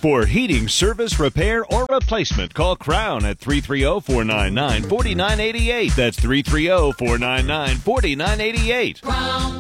For heating, service, repair, or replacement, call Crown at 330-499-4988. That's 330-499-4988. Crown